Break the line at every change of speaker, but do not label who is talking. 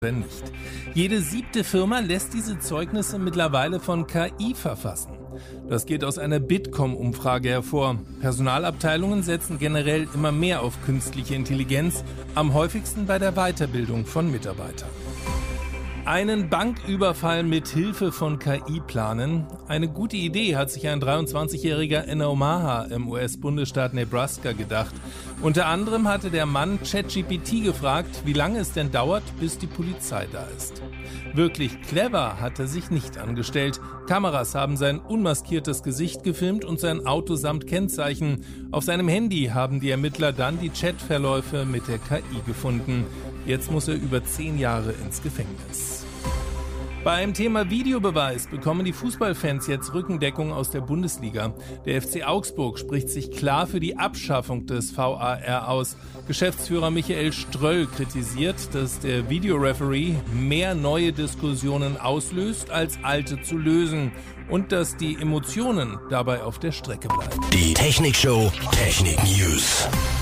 nicht. Jede 7. Firma lässt diese Zeugnisse mittlerweile von KI verfassen. Das geht aus einer Bitkom-Umfrage hervor. Personalabteilungen setzen generell immer mehr auf künstliche Intelligenz, am häufigsten bei der Weiterbildung von Mitarbeitern. Einen Banküberfall mit Hilfe von KI planen? Eine gute Idee hat sich ein 23-jähriger in Omaha im US-Bundesstaat Nebraska gedacht. Unter anderem hatte der Mann ChatGPT gefragt, wie lange es denn dauert, bis die Polizei da ist. Wirklich clever hat er sich nicht angestellt. Kameras haben sein unmaskiertes Gesicht gefilmt und sein Auto samt Kennzeichen. Auf seinem Handy haben die Ermittler dann die Chatverläufe mit der KI gefunden. Jetzt muss er über 10 Jahre ins Gefängnis. Beim Thema Videobeweis bekommen die Fußballfans jetzt Rückendeckung aus der Bundesliga. Der FC Augsburg spricht sich klar für die Abschaffung des VAR aus. Geschäftsführer Michael Ströll kritisiert, dass der Videoreferee mehr neue Diskussionen auslöst, als alte zu lösen. Und dass die Emotionen dabei auf der Strecke bleiben.
Die Technik Show Technik News.